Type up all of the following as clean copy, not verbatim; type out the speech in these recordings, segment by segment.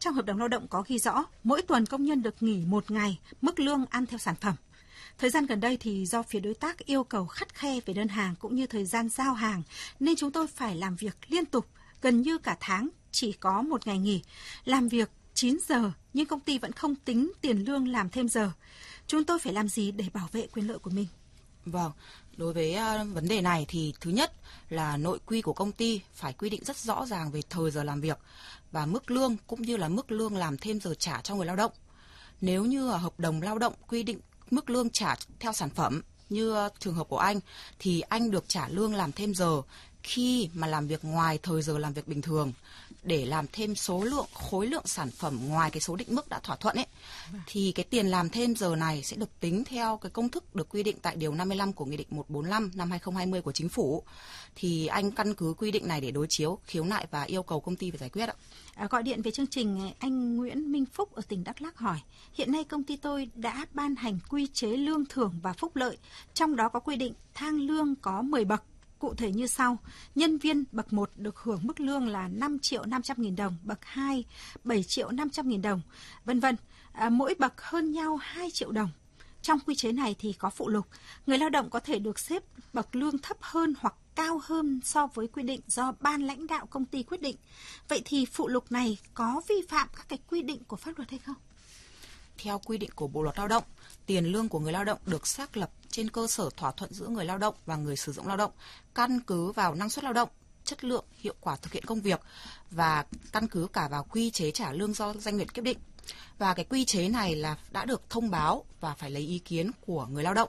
Trong hợp đồng lao động có ghi rõ, mỗi tuần công nhân được nghỉ 1 ngày, mức lương ăn theo sản phẩm. Thời gian gần đây thì do phía đối tác yêu cầu khắt khe về đơn hàng cũng như thời gian giao hàng, nên chúng tôi phải làm việc liên tục, gần như cả tháng chỉ có 1 ngày nghỉ. Làm việc 9 giờ nhưng công ty vẫn không tính tiền lương làm thêm giờ. Chúng tôi phải làm gì để bảo vệ quyền lợi của mình? Vâng, đối với vấn đề này thì thứ nhất là nội quy của công ty phải quy định rất rõ ràng về thời giờ làm việc và mức lương cũng như là mức lương làm thêm giờ trả cho người lao động. Nếu như hợp đồng lao động quy định mức lương trả theo sản phẩm như trường hợp của anh thì anh được trả lương làm thêm giờ khi mà làm việc ngoài thời giờ làm việc bình thường để làm thêm khối lượng sản phẩm ngoài cái số định mức đã thỏa thuận ấy, thì cái tiền làm thêm giờ này sẽ được tính theo cái công thức được quy định tại điều 55 của Nghị định 145 năm 2020 của Chính phủ. Thì anh căn cứ quy định này để đối chiếu, khiếu nại và yêu cầu công ty phải giải quyết ạ. Gọi điện về chương trình, anh Nguyễn Minh Phúc ở tỉnh Đắk Lắk hỏi, hiện nay công ty tôi đã ban hành quy chế lương thưởng và phúc lợi, trong đó có quy định thang lương có 10 bậc. Cụ thể như sau, nhân viên bậc 1 được hưởng mức lương là 5.500.000 đồng, bậc 2 7.500.000 đồng, vân vân. Mỗi bậc hơn nhau 2 triệu đồng. Trong quy chế này thì có phụ lục, người lao động có thể được xếp bậc lương thấp hơn hoặc cao hơn so với quy định do ban lãnh đạo công ty quyết định. Vậy thì phụ lục này có vi phạm các cái quy định của pháp luật hay không? Theo quy định của Bộ luật Lao động, tiền lương của người lao động được xác lập trên cơ sở thỏa thuận giữa người lao động và người sử dụng lao động, căn cứ vào năng suất lao động, chất lượng, hiệu quả thực hiện công việc và căn cứ cả vào quy chế trả lương do doanh nghiệp quyết định. Và cái quy chế này là đã được thông báo và phải lấy ý kiến của người lao động.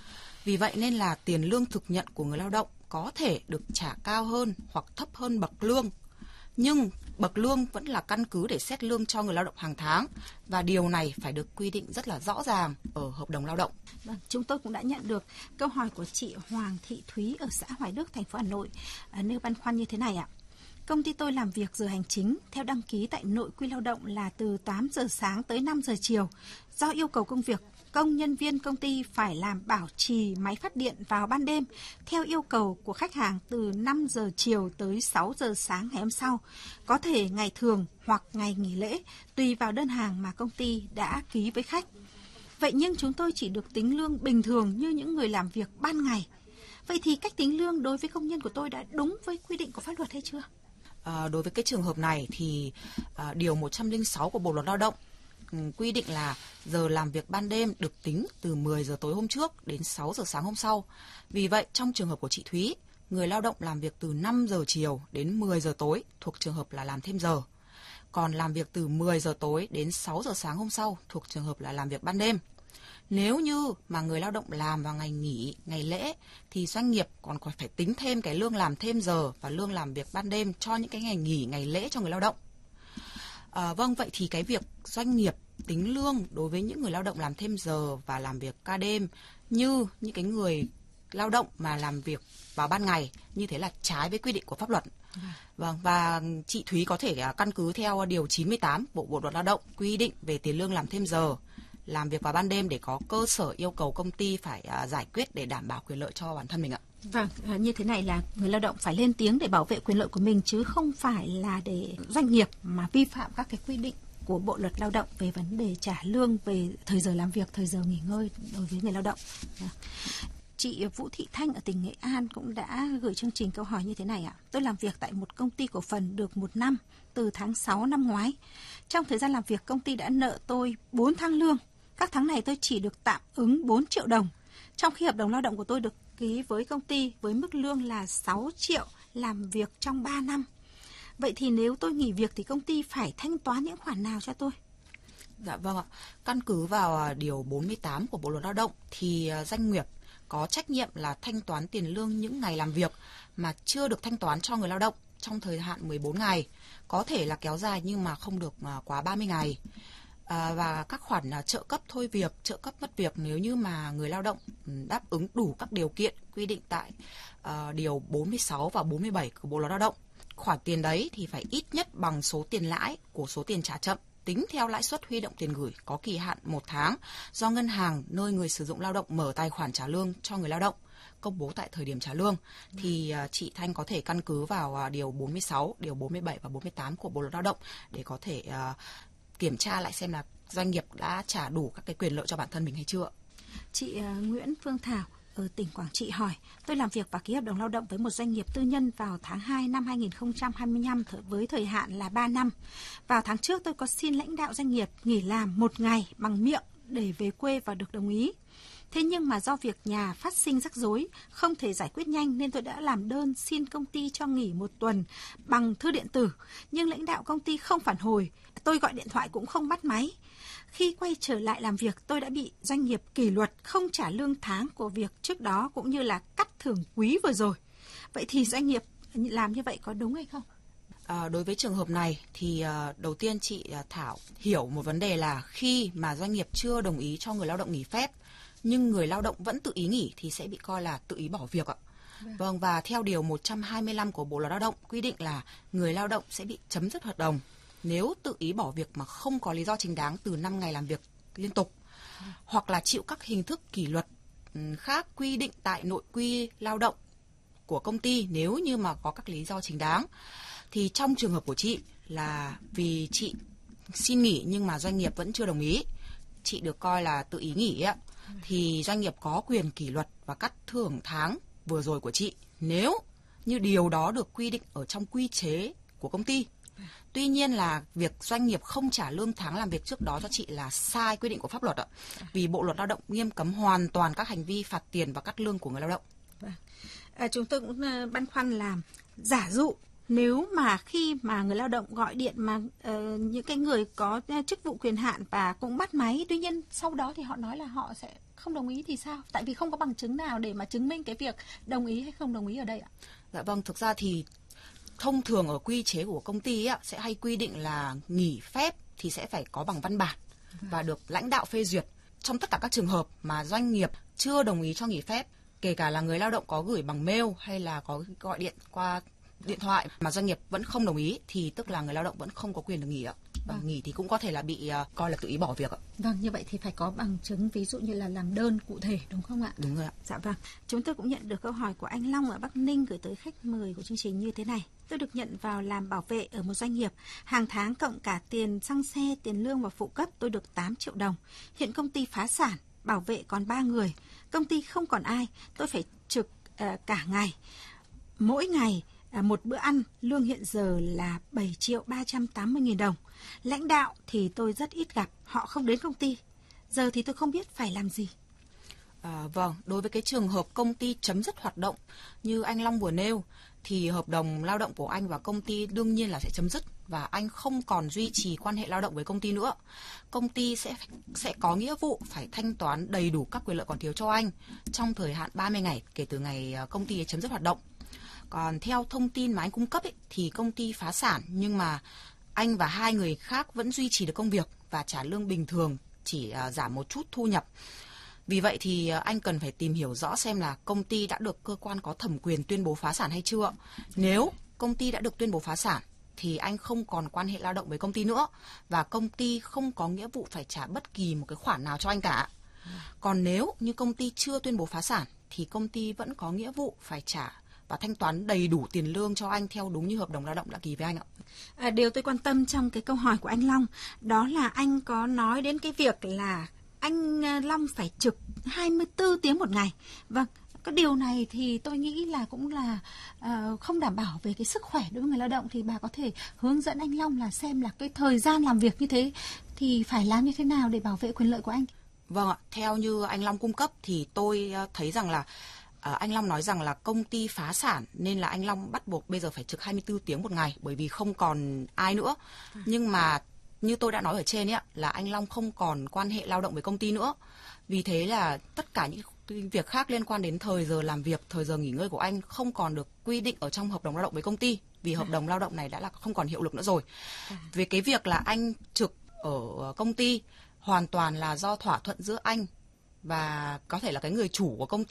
Vì vậy nên là tiền lương thực nhận của người lao động có thể được trả cao hơn hoặc thấp hơn bậc lương. Nhưng bậc lương vẫn là căn cứ để xét lương cho người lao động hàng tháng và điều này phải được quy định rất là rõ ràng ở hợp đồng lao động. Vâng, chúng tôi cũng đã nhận được câu hỏi của chị Hoàng Thị Thúy ở xã Hoài Đức, thành phố Hà Nội, nêu băn khoăn như thế này ạ. Công ty tôi làm việc giờ hành chính theo đăng ký tại nội quy lao động là từ 8 giờ sáng tới 5 giờ chiều. Do yêu cầu công việc, công nhân viên công ty phải làm bảo trì máy phát điện vào ban đêm theo yêu cầu của khách hàng từ 5 giờ chiều tới 6 giờ sáng ngày hôm sau, có thể ngày thường hoặc ngày nghỉ lễ, tùy vào đơn hàng mà công ty đã ký với khách. Vậy nhưng chúng tôi chỉ được tính lương bình thường như những người làm việc ban ngày. Vậy thì cách tính lương đối với công nhân của tôi đã đúng với quy định của pháp luật hay chưa? Đối với cái trường hợp này thì điều 106 của Bộ luật Lao động quy định là giờ làm việc ban đêm được tính từ 10 giờ tối hôm trước đến 6 giờ sáng hôm sau. Vì vậy, trong trường hợp của chị Thúy, người lao động làm việc từ 5 giờ chiều đến 10 giờ tối thuộc trường hợp là làm thêm giờ. Còn làm việc từ 10 giờ tối đến 6 giờ sáng hôm sau thuộc trường hợp là làm việc ban đêm. Nếu như mà người lao động làm vào ngày nghỉ, ngày lễ thì doanh nghiệp còn phải tính thêm cái lương làm thêm giờ và lương làm việc ban đêm cho những cái ngày nghỉ, ngày lễ cho người lao động. Vâng, vậy thì cái việc doanh nghiệp tính lương đối với những người lao động làm thêm giờ và làm việc ca đêm như những cái người lao động mà làm việc vào ban ngày như thế là trái với quy định của pháp luật. Vâng, và chị Thúy có thể căn cứ theo điều 98 Bộ luật Lao động quy định về tiền lương làm thêm giờ, làm việc vào ban đêm để có cơ sở yêu cầu công ty phải giải quyết để đảm bảo quyền lợi cho bản thân mình ạ. Vâng, như thế này là người lao động phải lên tiếng để bảo vệ quyền lợi của mình chứ không phải là để doanh nghiệp mà vi phạm các cái quy định của Bộ luật Lao động về vấn đề trả lương, về thời giờ làm việc, thời giờ nghỉ ngơi đối với người lao động. Chị Vũ Thị Thanh ở tỉnh Nghệ An cũng đã gửi chương trình câu hỏi như thế này ạ. Tôi làm việc tại một công ty cổ phần được 1 năm, từ tháng 6 năm ngoái. Trong thời gian làm việc, công ty đã nợ tôi 4 tháng lương. Các tháng này tôi chỉ được tạm ứng 4 triệu đồng. Trong khi hợp đồng lao động của tôi được ký với công ty với mức lương là 6 triệu làm việc trong 3 năm. Vậy thì nếu tôi nghỉ việc thì công ty phải thanh toán những khoản nào cho tôi? Dạ vâng ạ. Căn cứ vào điều 48 của Bộ luật Lao động thì doanh nghiệp có trách nhiệm là thanh toán tiền lương những ngày làm việc mà chưa được thanh toán cho người lao động trong thời hạn 14 ngày. Có thể là kéo dài nhưng mà không được quá 30 ngày. Và các khoản trợ cấp thôi việc, trợ cấp mất việc nếu như mà người lao động đáp ứng đủ các điều kiện quy định tại điều 46 và 47 của Bộ luật Lao động. Khoản tiền đấy thì phải ít nhất bằng số tiền lãi của số tiền trả chậm tính theo lãi suất huy động tiền gửi có kỳ hạn 1 tháng do ngân hàng nơi người sử dụng lao động mở tài khoản trả lương cho người lao động. công bố tại thời điểm trả lương, thì chị Thanh có thể căn cứ vào điều 46, điều 47 và 48 của Bộ luật Lao động để có thể kiểm tra lại xem là doanh nghiệp đã trả đủ các cái quyền lợi cho bản thân mình hay chưa. Chị Nguyễn Phương Thảo ở tỉnh Quảng Trị hỏi, tôi làm việc và ký hợp đồng lao động với một doanh nghiệp tư nhân vào tháng 2 năm 2025 với thời hạn là 3 năm. Vào tháng trước tôi có xin lãnh đạo doanh nghiệp nghỉ làm 1 ngày bằng miệng để về quê và được đồng ý. Thế nhưng mà do việc nhà phát sinh rắc rối, không thể giải quyết nhanh nên tôi đã làm đơn xin công ty cho nghỉ 1 tuần bằng thư điện tử. Nhưng lãnh đạo công ty không phản hồi, tôi gọi điện thoại cũng không bắt máy. Khi quay trở lại làm việc, tôi đã bị doanh nghiệp kỷ luật không trả lương tháng của việc trước đó cũng như là cắt thưởng quý vừa rồi. Vậy thì doanh nghiệp làm như vậy có đúng hay không? Đối với trường hợp này thì đầu tiên chị Thảo hiểu một vấn đề là khi mà doanh nghiệp chưa đồng ý cho người lao động nghỉ phép nhưng người lao động vẫn tự ý nghỉ thì sẽ bị coi là tự ý bỏ việc ạ. Vâng, và theo điều 125 của Bộ luật Lao động quy định là người lao động sẽ bị chấm dứt hợp đồng nếu tự ý bỏ việc mà không có lý do chính đáng từ 5 ngày làm việc liên tục, hoặc là chịu các hình thức kỷ luật khác quy định tại nội quy lao động của công ty nếu như mà có các lý do chính đáng. Thì trong trường hợp của chị là vì chị xin nghỉ nhưng mà doanh nghiệp vẫn chưa đồng ý, chị được coi là tự ý nghỉ ạ, thì doanh nghiệp có quyền kỷ luật và cắt thưởng tháng vừa rồi của chị nếu như điều đó được quy định ở trong quy chế của công ty. Tuy nhiên là việc doanh nghiệp không trả lương tháng làm việc trước đó cho chị là sai quy định của pháp luật ạ. Vì Bộ luật Lao động nghiêm cấm hoàn toàn các hành vi phạt tiền và cắt lương của người lao động. Chúng tôi cũng băn khoăn là giả dụ nếu mà khi mà người lao động gọi điện mà những cái người có chức vụ quyền hạn và cũng bắt máy, tuy nhiên sau đó thì họ nói là họ sẽ không đồng ý thì sao? Tại vì không có bằng chứng nào để mà chứng minh cái việc đồng ý hay không đồng ý ở đây ạ. Dạ vâng, thực ra thì thông thường ở quy chế của công ty sẽ hay quy định là nghỉ phép thì sẽ phải có bằng văn bản và được lãnh đạo phê duyệt. Trong tất cả các trường hợp mà doanh nghiệp chưa đồng ý cho nghỉ phép, kể cả là người lao động có gửi bằng mail hay là có gọi điện qua điện thoại mà doanh nghiệp vẫn không đồng ý thì tức là người lao động vẫn không có quyền được nghỉ ạ. Và nghỉ thì cũng có thể là bị coi là tự ý bỏ việc ạ. Vâng, như vậy thì phải có bằng chứng, ví dụ như là làm đơn cụ thể đúng không ạ? Đúng rồi ạ. Dạ vâng. Chúng tôi cũng nhận được câu hỏi của anh Long ở Bắc Ninh gửi tới khách mời của chương trình như thế này. Tôi được nhận vào làm bảo vệ ở một doanh nghiệp. Hàng tháng cộng cả tiền xăng xe, tiền lương và phụ cấp tôi được 8 triệu đồng. Hiện công ty phá sản, bảo vệ còn 3 người. Công ty không còn ai, tôi phải trực cả ngày. Mỗi ngày một bữa ăn, lương hiện giờ là 7.380.000 đồng. Lãnh đạo thì tôi rất ít gặp, họ không đến công ty. Giờ thì tôi không biết phải làm gì. Vâng, đối với cái trường hợp công ty chấm dứt hoạt động như anh Long vừa nêu thì hợp đồng lao động của anh và công ty đương nhiên là sẽ chấm dứt và anh không còn duy trì quan hệ lao động với công ty nữa. Công ty sẽ có nghĩa vụ phải thanh toán đầy đủ các quyền lợi còn thiếu cho anh trong thời hạn 30 ngày kể từ ngày công ty chấm dứt hoạt động. Còn theo thông tin mà anh cung cấp thì công ty phá sản nhưng mà anh và 2 người khác vẫn duy trì được công việc và trả lương bình thường, chỉ giảm một chút thu nhập. Vì vậy thì anh cần phải tìm hiểu rõ xem là công ty đã được cơ quan có thẩm quyền tuyên bố phá sản hay chưa. Nếu công ty đã được tuyên bố phá sản thì anh không còn quan hệ lao động với công ty nữa và công ty không có nghĩa vụ phải trả bất kỳ một cái khoản nào cho anh cả. Còn nếu như công ty chưa tuyên bố phá sản thì công ty vẫn có nghĩa vụ phải trả và thanh toán đầy đủ tiền lương cho anh theo đúng như hợp đồng lao động đã ký với anh ạ. Điều tôi quan tâm trong cái câu hỏi của anh Long đó là anh có nói đến cái việc là anh Long phải trực 24 tiếng một ngày. Vâng, cái điều này thì tôi nghĩ là cũng là không đảm bảo về cái sức khỏe đối với người lao động, thì bà có thể hướng dẫn anh Long là xem là cái thời gian làm việc như thế thì phải làm như thế nào để bảo vệ quyền lợi của anh. Vâng ạ, theo như anh Long cung cấp thì tôi thấy rằng là anh Long nói rằng là công ty phá sản nên là anh Long bắt buộc bây giờ phải trực 24 tiếng một ngày bởi vì không còn ai nữa. Nhưng mà như tôi đã nói ở trên là anh Long không còn quan hệ lao động với công ty nữa. Vì thế là tất cả những việc khác liên quan đến thời giờ làm việc, thời giờ nghỉ ngơi của anh không còn được quy định ở trong hợp đồng lao động với công ty. Vì hợp đồng lao động này đã là không còn hiệu lực nữa rồi. Về cái việc là anh trực ở công ty hoàn toàn là do thỏa thuận giữa anh và có thể là cái người chủ của công ty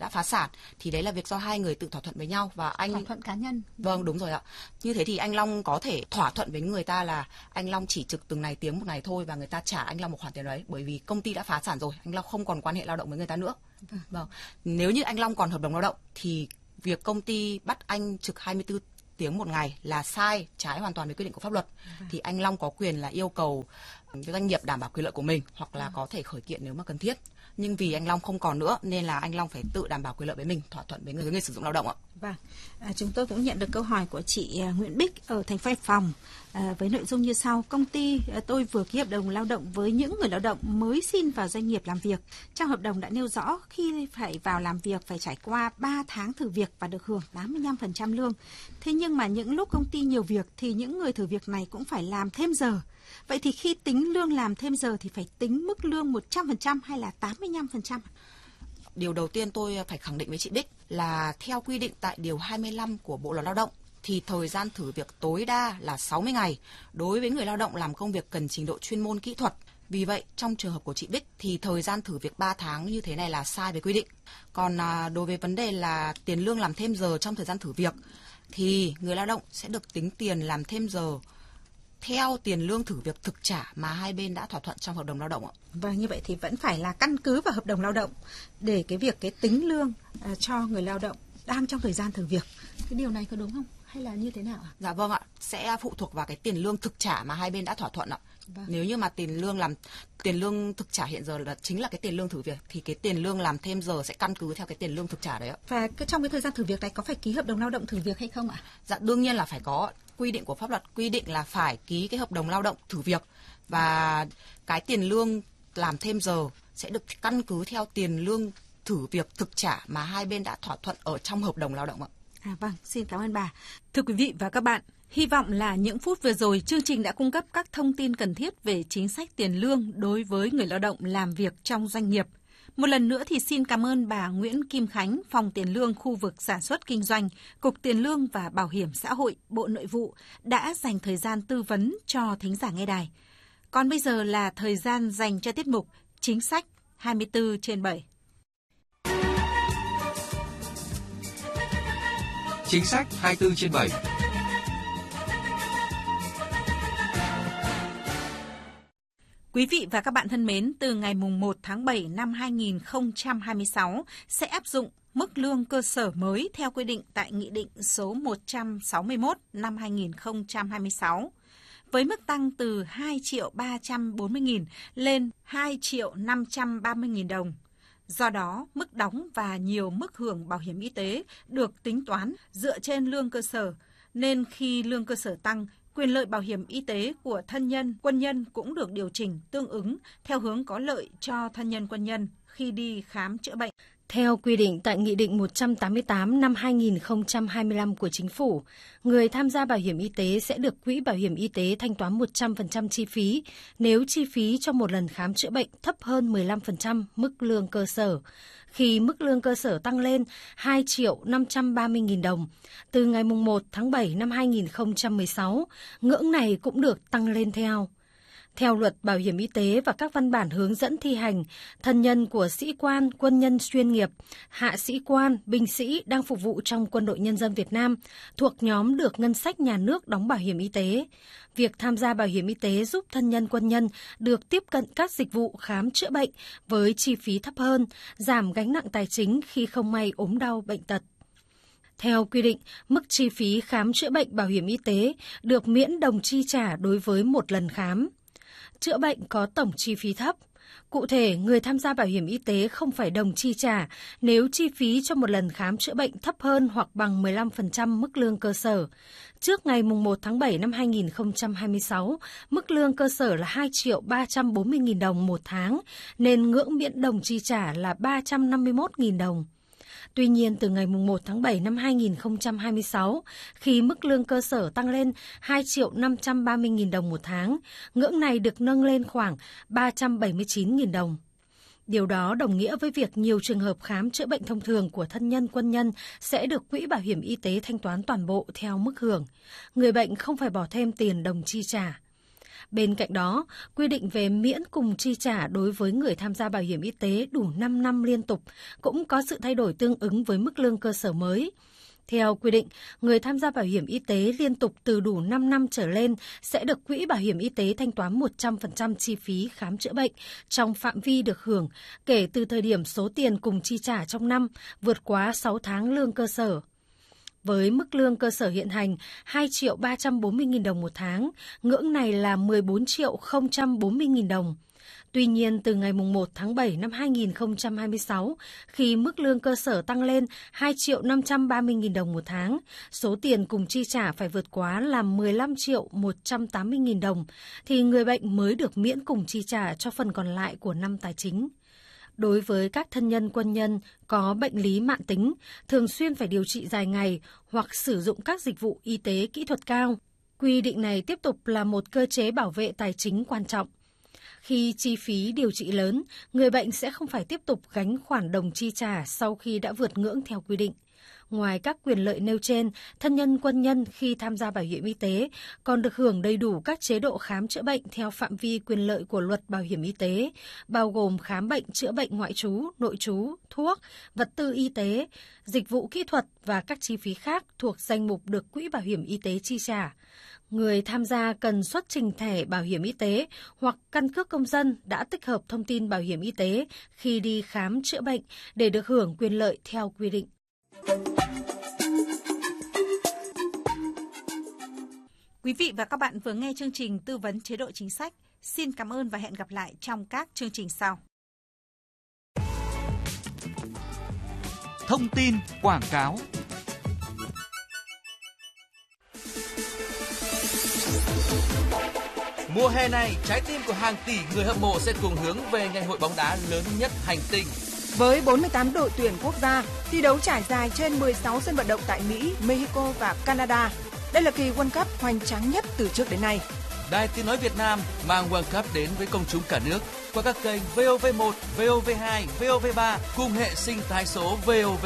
đã phá sản thì đấy là việc do hai người tự thỏa thuận với nhau và anh thỏa thuận cá nhân. Vâng, đúng rồi ạ. Như thế thì anh Long có thể thỏa thuận với người ta là anh Long chỉ trực từng này tiếng một ngày thôi và người ta trả anh Long một khoản tiền đấy, bởi vì công ty đã phá sản rồi, anh Long không còn quan hệ lao động với người ta nữa. Vâng. Nếu như anh Long còn hợp đồng lao động thì việc công ty bắt anh trực 24 tiếng một ngày là sai, trái hoàn toàn với quy định của pháp luật. Thì anh Long có quyền là yêu cầu doanh nghiệp đảm bảo quyền lợi của mình hoặc là có thể khởi kiện nếu mà cần thiết. Nhưng vì anh Long không còn nữa nên là anh Long phải tự đảm bảo quyền lợi với mình, thỏa thuận với người sử dụng lao động ạ. Vâng, chúng tôi cũng nhận được câu hỏi của chị Nguyễn Bích ở thành phố Hải Phòng với nội dung như sau. Công ty tôi vừa ký hợp đồng lao động với những người lao động mới xin vào doanh nghiệp làm việc. Trong hợp đồng đã nêu rõ khi phải vào làm việc phải trải qua 3 tháng thử việc và được hưởng 85% lương. Thế nhưng mà những lúc công ty nhiều việc thì những người thử việc này cũng phải làm thêm giờ. Vậy thì khi tính lương làm thêm giờ thì phải tính mức lương 100% hay là 85%? Điều đầu tiên tôi phải khẳng định với chị Bích là theo quy định tại Điều 25 của Bộ Luật Lao động thì thời gian thử việc tối đa là 60 ngày đối với người lao động làm công việc cần trình độ chuyên môn kỹ thuật. Vì vậy, trong trường hợp của chị Bích thì thời gian thử việc 3 tháng như thế này là sai với quy định. Còn đối với vấn đề là tiền lương làm thêm giờ trong thời gian thử việc thì người lao động sẽ được tính tiền làm thêm giờ theo tiền lương thử việc thực trả mà hai bên đã thỏa thuận trong hợp đồng lao động ạ. Vâng, như vậy thì vẫn phải là căn cứ vào hợp đồng lao động để cái tính lương cho người lao động đang trong thời gian thử việc. Cái điều này có đúng không? Hay là như thế nào ạ? Dạ vâng ạ, sẽ phụ thuộc vào cái tiền lương thực trả mà hai bên đã thỏa thuận ạ. Vâng. Nếu như mà tiền lương thực trả hiện giờ là chính là cái tiền lương thử việc thì cái tiền lương làm thêm giờ sẽ căn cứ theo cái tiền lương thực trả đấy ạ. Và trong cái thời gian thử việc này có phải ký hợp đồng lao động thử việc hay không ạ? Dạ đương nhiên là phải có. Quy định của pháp luật quy định là phải ký cái hợp đồng lao động thử việc và cái tiền lương làm thêm giờ sẽ được căn cứ theo tiền lương thử việc thực trả mà hai bên đã thỏa thuận ở trong hợp đồng lao động ạ. Vâng, xin cảm ơn bà. Thưa quý vị và các bạn, hy vọng là những phút vừa rồi chương trình đã cung cấp các thông tin cần thiết về chính sách tiền lương đối với người lao động làm việc trong doanh nghiệp. Một lần nữa thì xin cảm ơn bà Nguyễn Kim Khánh, Phòng Tiền lương khu vực sản xuất kinh doanh, Cục Tiền lương và Bảo hiểm xã hội, Bộ Nội vụ đã dành thời gian tư vấn cho thính giả nghe đài. Còn bây giờ là thời gian dành cho tiết mục Chính sách 24/7. Chính sách 24/7. Quý vị và các bạn thân mến, từ ngày 1 tháng 7 năm 2026 sẽ áp dụng mức lương cơ sở mới theo quy định tại Nghị định số 161 năm 2026, với mức tăng từ 2.340.000 lên 2.530.000 đồng. Do đó, mức đóng và nhiều mức hưởng bảo hiểm y tế được tính toán dựa trên lương cơ sở, nên khi lương cơ sở tăng, quyền lợi bảo hiểm y tế của thân nhân, quân nhân cũng được điều chỉnh tương ứng theo hướng có lợi cho thân nhân quân nhân khi đi khám chữa bệnh. Theo quy định tại Nghị định 188 năm 2025 của Chính phủ, người tham gia bảo hiểm y tế sẽ được Quỹ Bảo hiểm y tế thanh toán 100% chi phí nếu chi phí cho một lần khám chữa bệnh thấp hơn 15% mức lương cơ sở. Khi mức lương cơ sở tăng lên 2.530.000 đồng, từ ngày 1 tháng 7 năm 2016, ngưỡng này cũng được tăng lên theo. Theo luật bảo hiểm y tế và các văn bản hướng dẫn thi hành, thân nhân của sĩ quan, quân nhân chuyên nghiệp, hạ sĩ quan, binh sĩ đang phục vụ trong Quân đội Nhân dân Việt Nam thuộc nhóm được ngân sách nhà nước đóng bảo hiểm y tế. Việc tham gia bảo hiểm y tế giúp thân nhân quân nhân được tiếp cận các dịch vụ khám chữa bệnh với chi phí thấp hơn, giảm gánh nặng tài chính khi không may ốm đau bệnh tật. Theo quy định, mức chi phí khám chữa bệnh bảo hiểm y tế được miễn đồng chi trả đối với một lần khám. Chữa bệnh có tổng chi phí thấp. Cụ thể, người tham gia bảo hiểm y tế không phải đồng chi trả nếu chi phí cho một lần khám chữa bệnh thấp hơn hoặc bằng 15% mức lương cơ sở. Trước ngày 1 tháng 7 năm 2026, mức lương cơ sở là 2.340.000 đồng một tháng, nên ngưỡng miễn đồng chi trả là 351.000 đồng. Tuy nhiên, từ ngày 1 tháng 7 năm 2026, khi mức lương cơ sở tăng lên 2.530.000 đồng một tháng, ngưỡng này được nâng lên khoảng 379.000 đồng. Điều đó đồng nghĩa với việc nhiều trường hợp khám chữa bệnh thông thường của thân nhân quân nhân sẽ được Quỹ Bảo hiểm y tế thanh toán toàn bộ theo mức hưởng. Người bệnh không phải bỏ thêm tiền đồng chi trả. Bên cạnh đó, quy định về miễn cùng chi trả đối với người tham gia bảo hiểm y tế đủ 5 năm liên tục cũng có sự thay đổi tương ứng với mức lương cơ sở mới. Theo quy định, người tham gia bảo hiểm y tế liên tục từ đủ 5 năm trở lên sẽ được Quỹ Bảo hiểm Y tế thanh toán 100% chi phí khám chữa bệnh trong phạm vi được hưởng kể từ thời điểm số tiền cùng chi trả trong năm vượt quá 6 tháng lương cơ sở. Với mức lương cơ sở hiện hành 2.340.000 đồng một tháng, ngưỡng này là 14.040.000 đồng. Tuy nhiên, từ ngày 1 tháng 7 năm 2026, khi mức lương cơ sở tăng lên 2.530.000 đồng một tháng, số tiền cùng chi trả phải vượt quá là 15.180.000 đồng, thì người bệnh mới được miễn cùng chi trả cho phần còn lại của năm tài chính. Đối với các thân nhân quân nhân có bệnh lý mãn tính, thường xuyên phải điều trị dài ngày hoặc sử dụng các dịch vụ y tế kỹ thuật cao, quy định này tiếp tục là một cơ chế bảo vệ tài chính quan trọng. Khi chi phí điều trị lớn, người bệnh sẽ không phải tiếp tục gánh khoản đồng chi trả sau khi đã vượt ngưỡng theo quy định. Ngoài các quyền lợi nêu trên, thân nhân quân nhân khi tham gia bảo hiểm y tế còn được hưởng đầy đủ các chế độ khám chữa bệnh theo phạm vi quyền lợi của Luật Bảo hiểm y tế, bao gồm khám bệnh, chữa bệnh ngoại trú, nội trú, thuốc, vật tư y tế, dịch vụ kỹ thuật và các chi phí khác thuộc danh mục được Quỹ Bảo hiểm y tế chi trả. Người tham gia cần xuất trình thẻ bảo hiểm y tế hoặc căn cước công dân đã tích hợp thông tin bảo hiểm y tế khi đi khám chữa bệnh để được hưởng quyền lợi theo quy định. Quý vị và các bạn vừa nghe chương trình tư vấn chế độ chính sách. Xin cảm ơn và hẹn gặp lại trong các chương trình sau. Thông tin quảng cáo. Mùa hè này, trái tim của hàng tỷ người hâm mộ sẽ cùng hướng về ngày hội bóng đá lớn nhất hành tinh. Với 48 đội tuyển quốc gia, thi đấu trải dài trên 16 sân vận động tại Mỹ, Mexico và Canada. Đây là kỳ World Cup hoành tráng nhất từ trước đến nay. Đài Tiếng nói Việt Nam mang World Cup đến với công chúng cả nước qua các kênh VOV1, VOV2, VOV3 cùng hệ sinh thái số VOV.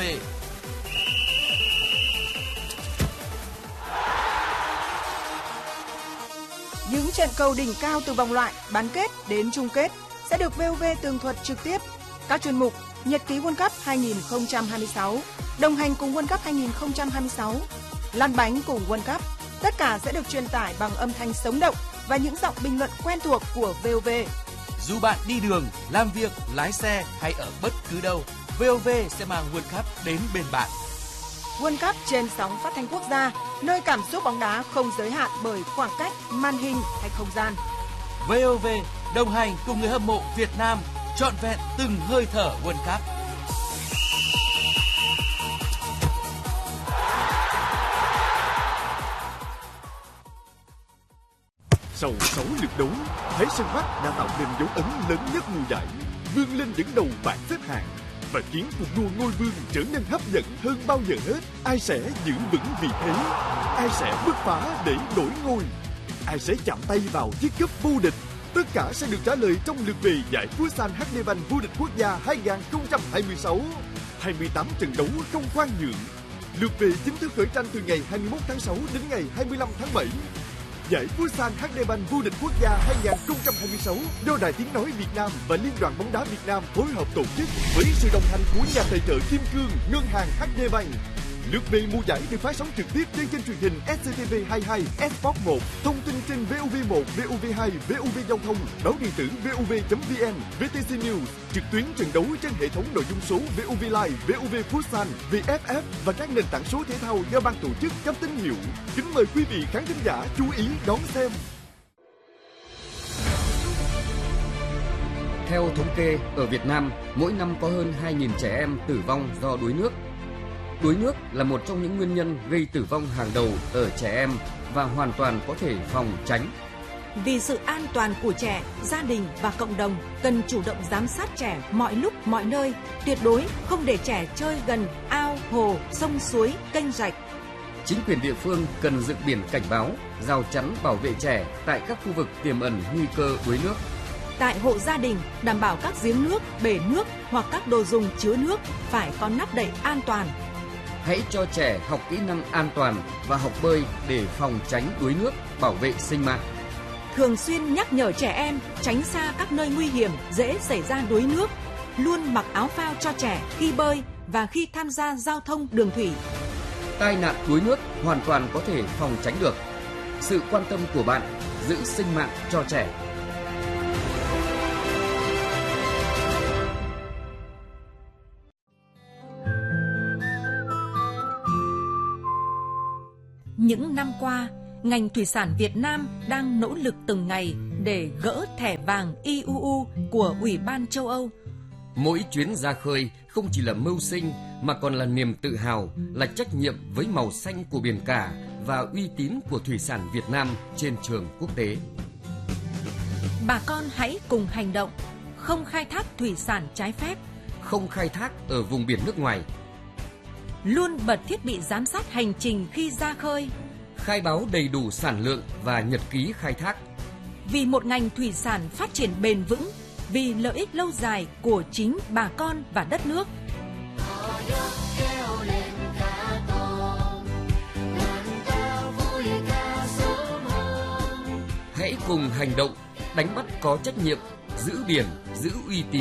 Những trận cầu đỉnh cao từ vòng loại, bán kết đến chung kết sẽ được VOV tường thuật trực tiếp. Các chuyên mục Nhật ký World Cup 2026, đồng hành cùng World Cup 2026, lăn bánh cùng World Cup, tất cả sẽ được truyền tải bằng âm thanh sống động và những giọng bình luận quen thuộc của VOV. Dù bạn đi đường, làm việc, lái xe hay ở bất cứ đâu, VOV sẽ mang World Cup đến bên bạn. World Cup trên sóng phát thanh quốc gia, nơi cảm xúc bóng đá không giới hạn bởi khoảng cách, màn hình hay không gian. VOV đồng hành cùng người hâm mộ Việt Nam trọn vẹn từng hơi thở World Cup. Sau 6 lượt đấu, Thái Sơn Bắc đã tạo nên dấu ấn lớn nhất mùa giải, vươn lên dẫn đầu bảng xếp hạng và khiến cuộc đua ngôi vương trở nên hấp dẫn hơn bao giờ hết. Ai sẽ giữ vững vị thế? Ai sẽ bứt phá để đổi ngôi? Ai sẽ chạm tay vào chiếc cúp vô địch? Tất cả sẽ được trả lời trong lượt về giải Futsal HD Bank vô địch quốc gia 2026. 28 trận đấu không khoan nhượng. Lượt về chính thức khởi tranh từ ngày 21 tháng 6 đến ngày 25 tháng 7. Giải Futsal HD Bank vô địch quốc gia 2026 do Đài Tiếng nói Việt Nam và Liên đoàn bóng đá Việt Nam phối hợp tổ chức với sự đồng hành của nhà tài trợ Kim Cương, Ngân hàng HD Bank. Lượt về mùa giải được phát sóng trực tiếp trên kênh truyền hình SCTV22, Sport 1, thông tin trên VOV1, VOV2, VOV Giao thông, báo điện tử VOV.vn, VTC News, trực tuyến trận đấu trên hệ thống nội dung số VOV Live, VOV Futsal, VFF và các nền tảng số thể thao do ban tổ chức cấp tín hiệu. Kính mời quý vị khán thính giả chú ý đón xem. Theo thống kê, ở Việt Nam, mỗi năm có hơn 2.000 trẻ em tử vong do đuối nước. Đuối nước là một trong những nguyên nhân gây tử vong hàng đầu ở trẻ em và hoàn toàn có thể phòng tránh. Vì sự an toàn của trẻ, gia đình và cộng đồng cần chủ động giám sát trẻ mọi lúc mọi nơi, tuyệt đối không để trẻ chơi gần ao, hồ, sông suối, kênh rạch. Chính quyền địa phương cần dựng biển cảnh báo, rào chắn bảo vệ trẻ tại các khu vực tiềm ẩn nguy cơ đuối nước. Tại hộ gia đình, đảm bảo các giếng nước, bể nước hoặc các đồ dùng chứa nước phải có nắp đậy an toàn. Hãy cho trẻ học kỹ năng an toàn và học bơi để phòng tránh đuối nước, bảo vệ sinh mạng. thường xuyên nhắc nhở trẻ em tránh xa các nơi nguy hiểm dễ xảy ra đuối nước, luôn mặc áo phao cho trẻ khi bơi và khi tham gia giao thông đường thủy. Tai nạn đuối nước hoàn toàn có thể phòng tránh được. Sự quan tâm của bạn giữ sinh mạng cho trẻ. Những năm qua, ngành thủy sản Việt Nam đang nỗ lực từng ngày để gỡ thẻ vàng IUU của Ủy ban châu Âu. Mỗi chuyến ra khơi không chỉ là mưu sinh mà còn là niềm tự hào, là trách nhiệm với màu xanh của biển cả và uy tín của thủy sản Việt Nam trên trường quốc tế. Bà con hãy cùng hành động, không khai thác thủy sản trái phép, không khai thác ở vùng biển nước ngoài, luôn bật thiết bị giám sát hành trình khi ra khơi, khai báo đầy đủ sản lượng và nhật ký khai thác. Vì một ngành thủy sản phát triển bền vững, vì lợi ích lâu dài của chính bà con và đất nước. Hãy cùng hành động, đánh bắt có trách nhiệm, giữ biển, giữ uy tín.